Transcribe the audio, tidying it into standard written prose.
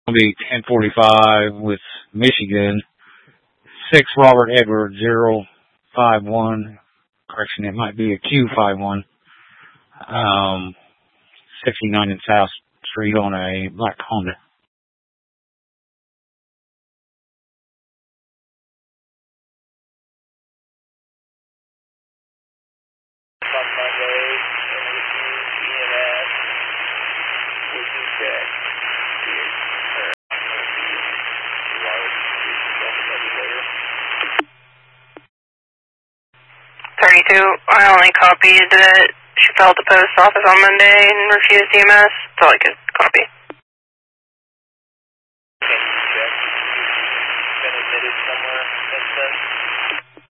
It'll be 1045 with Michigan. 6 Robert Edward 051. Correction, it might be a Q51. 69 in South Street on a black Honda. I only copied that she filed the post office on Monday and refused EMS. That's all I could copy.